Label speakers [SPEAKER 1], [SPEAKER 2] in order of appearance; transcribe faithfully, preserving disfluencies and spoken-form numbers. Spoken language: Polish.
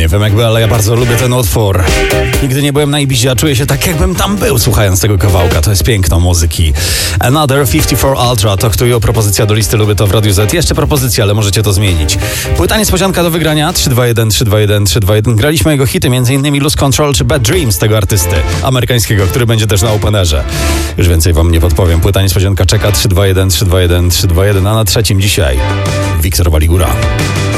[SPEAKER 1] Nie wiem jakby, ale ja bardzo lubię ten utwór. Nigdy nie byłem na Ibizie, a czuję się tak jakbym tam był słuchając tego kawałka. To jest piękno muzyki. Another pięćdziesiąt cztery Ultra to kto propozycja do listy Lubię to w Radiu Z. Jeszcze propozycja, ale możecie to zmienić. Płyta niespodzianka do wygrania trzy dwa jeden, trzy dwa jeden, trzy dwa jeden. Graliśmy jego hity, m.in. Lose Control czy Bad Dreams tego artysty amerykańskiego, który będzie też na Openerze. Już więcej wam nie podpowiem. Płyta niespodzianka czeka trzy dwa jeden, trzy dwa jeden, trzy dwa jeden, a na trzecim dzisiaj Wiktor Waligura.